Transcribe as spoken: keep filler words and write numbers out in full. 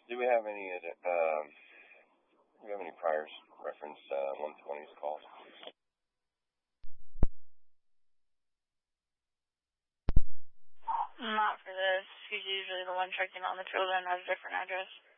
Do we have any, um, do we have any priors reference uh, one twenty's calls? Not for this. He's usually the one checking on the children at a different address.